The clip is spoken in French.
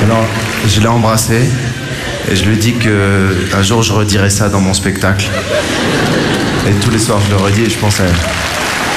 Alors, je l'ai embrassé et je lui ai dit qu'un jour je redirai ça dans mon spectacle. Et tous les soirs je le redis et je pense à elle.